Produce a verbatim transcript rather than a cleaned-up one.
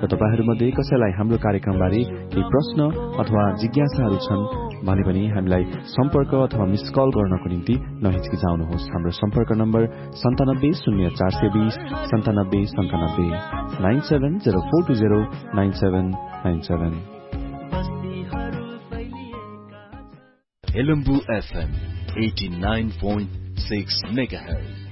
तपाईहरुमध्ये कसैलाई हाम्रो कार्यक्रमबारे केही प्रश्न अथवा जिज्ञासाहरू छन् भने पनि हामीलाई सम्पर्क अथवा मिस कल गर्नको निम्ति नहिचकिचाउनुहोस्। हाम्रो सम्पर्क नम्बर सन्तानब्बे शून्य चार सय बीस सन्तानब्बे सन्तानब्बे nine seven zero four two zero nine seven nine seven. Helambu F M eighty-nine point six megahertz.